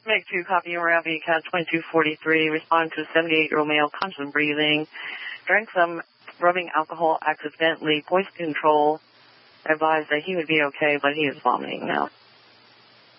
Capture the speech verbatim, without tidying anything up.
Make two copy Moravi Cat twenty-two forty-three. Respond to a seventy-eight-year-old male, constant breathing. Drank some rubbing alcohol accidentally. Voice control. Advised that he would be okay, but he is vomiting now.